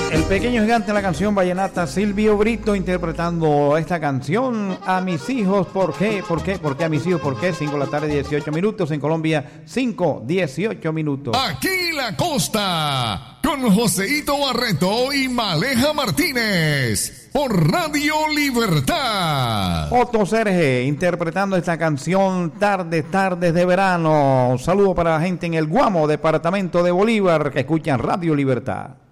El pequeño gigante de la canción vallenata, Silvio Brito, interpretando esta canción a mis hijos. ¿Por qué? ¿Por qué? ¿Por qué a mis hijos? ¿Por qué? 5 de la tarde, 18 minutos. En Colombia, 5, 18 minutos. Aquí la costa, con Joseito Barreto y Maleja Martínez, por Radio Libertad. Otto Serge, interpretando esta canción, Tardes, tardes de verano. Un saludo para la gente en el Guamo, departamento de Bolívar, que escuchan Radio Libertad.